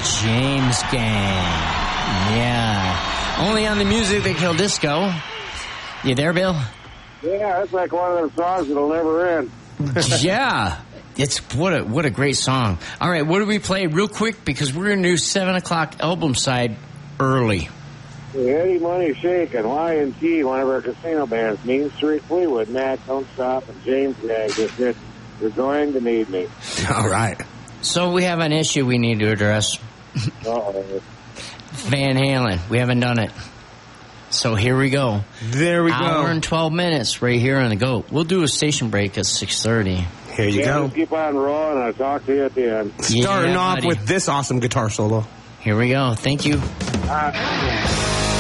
James Gang. Yeah. Only on the Music That Killed Disco. You there, Bill? Yeah, that's like one of those songs that'll never end. Yeah. It's what a great song. All right, what do we play real quick? Because we're going to do 7 o'clock album side early. Eddie Money Shake and Y&T, one of our casino bands, Mean Street Fleetwood, Mac, Don't Stop, and James Gang just did You're Going to Need Me. All right. So we have an issue we need to address. Uh-oh. Van Halen. We haven't done it. So here we go. There we go. Hour and 12 minutes right here on the go. We'll do a station break at 6:30. Here you go. Just keep on rolling. I'll talk to you at the end. Starting Yeah, off buddy. with this awesome guitar solo. Here we go. Thank you.